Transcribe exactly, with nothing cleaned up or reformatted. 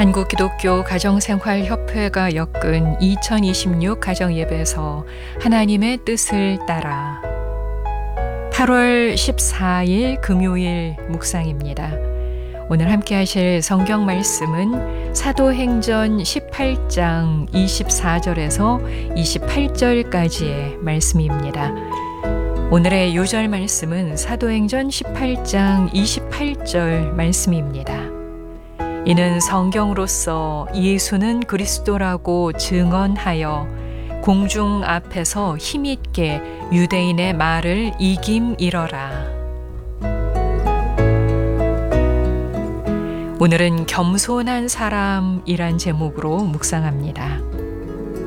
한국기독교 가정생활협회가 엮은 이천이십육 가정예배에서 하나님의 뜻을 따라 팔월 십사일 금요일 묵상입니다. 오늘 함께 하실 성경 말씀은 사도행전 십팔장 이십사절에서 이십팔절까지의 말씀입니다. 오늘의 요절 말씀은 사도행전 십팔장 이십팔절 말씀입니다. 이는 성경으로서 예수는 그리스도라고 증언하여 공중 앞에서 힘있게 유대인의 말을 이김이러라. 오늘은 겸손한 사람이란 제목으로 묵상합니다.